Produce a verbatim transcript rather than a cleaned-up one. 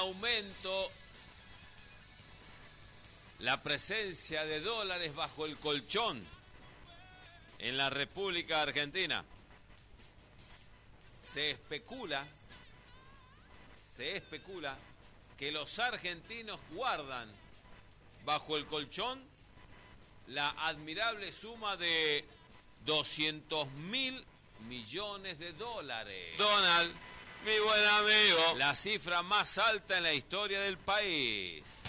aumento la presencia de dólares bajo el colchón en la República Argentina. Se especula, se especula que los argentinos guardan bajo el colchón la admirable suma de doscientos mil millones de dólares. Donald, mi buen amigo. La cifra más alta en la historia del país.